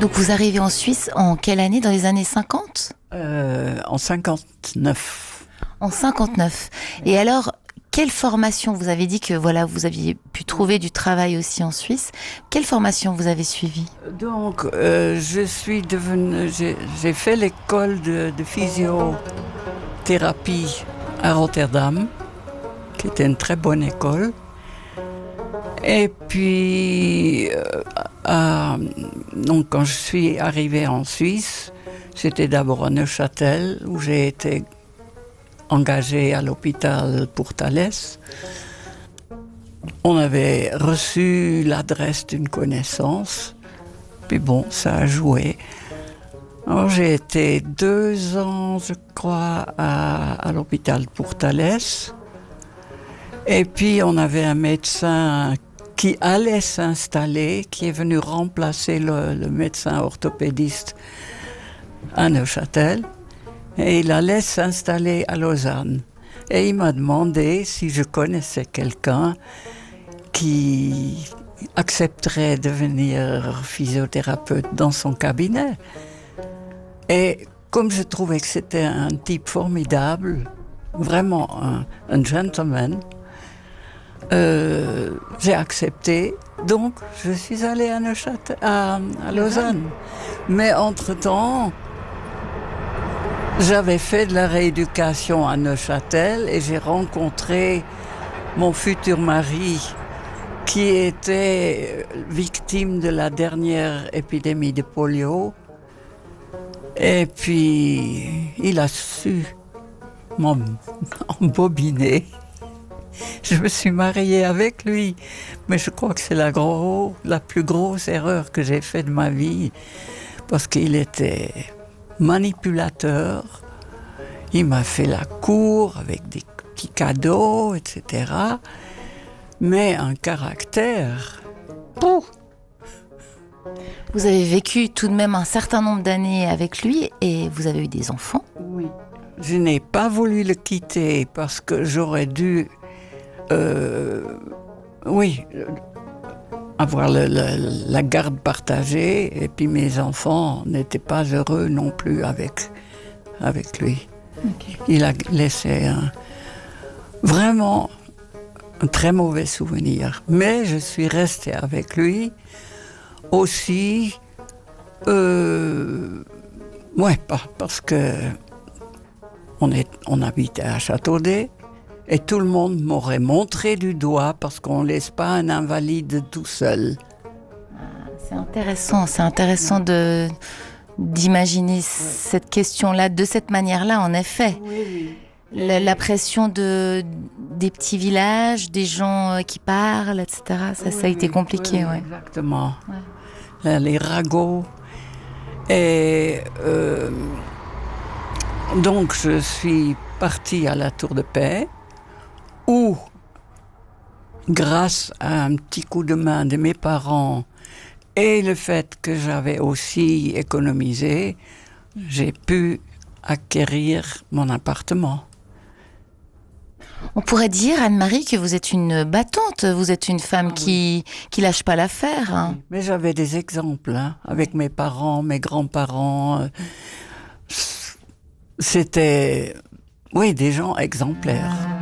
Donc vous arrivez en Suisse en quelle année? Dans les années 50? En 59. En 59. Et alors, quelle formation? Vous avez dit que voilà, vous aviez pu trouver du travail aussi en Suisse. Quelle formation vous avez suivie? Donc, j'ai fait l'école de physiothérapie à Rotterdam, qui était une très bonne école. Et puis, donc quand je suis arrivée en Suisse, c'était d'abord à Neuchâtel, où j'ai été engagée à l'hôpital pour Thalès. On avait reçu l'adresse d'une connaissance, puis bon, ça a joué. Alors j'ai été 2 ans, je crois, à l'hôpital pour Thalès. Et puis on avait un médecin qui allait s'installer, qui est venu remplacer le médecin orthopédiste à Neuchâtel. Et il allait s'installer à Lausanne. Et il m'a demandé si je connaissais quelqu'un qui accepterait de devenir physiothérapeute dans son cabinet. Et comme je trouvais que c'était un type formidable, vraiment un gentleman, j'ai accepté. Donc, je suis allée à Lausanne. Mais entre-temps, j'avais fait de la rééducation à Neuchâtel et j'ai rencontré mon futur mari qui était victime de la dernière épidémie de polio. Et puis, il a su m'embobiner. Je me suis mariée avec lui, mais je crois que c'est la plus grosse erreur que j'ai faite de ma vie, parce qu'il était manipulateur. Il m'a fait la cour avec des petits cadeaux, etc. Mais un caractère. Pouh! Vous avez vécu tout de même un certain nombre d'années avec lui et vous avez eu des enfants? Oui. Je n'ai pas voulu le quitter parce que j'aurais dû avoir la garde partagée, et puis mes enfants n'étaient pas heureux non plus avec lui. Okay. Il a laissé vraiment un très mauvais souvenir. Mais je suis restée avec lui aussi, parce que on habitait à Châteaudet. Et tout le monde m'aurait montré du doigt parce qu'on ne laisse pas un invalide tout seul. C'est intéressant d'imaginer cette question-là de cette manière-là, en effet. Oui. La pression des petits villages, des gens qui parlent, etc. Ça a été compliqué. Oui, exactement. Ouais. Les ragots. Et donc je suis partie à la Tour de Paix, où, grâce à un petit coup de main de mes parents et le fait que j'avais aussi économisé, j'ai pu acquérir mon appartement. On pourrait dire, Anne-Marie, que vous êtes une battante, vous êtes une femme qui lâche pas l'affaire. Hein. Oui. Mais j'avais des exemples, avec mes parents, mes grands-parents. C'était, des gens exemplaires.